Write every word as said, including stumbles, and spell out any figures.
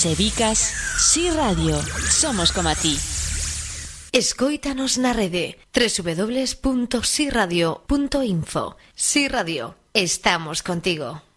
Sebicas, Si Radio, somos como a ti. Escóitanos na rede doble u doble u doble u punto si radio punto info. Si Radio, estamos contigo.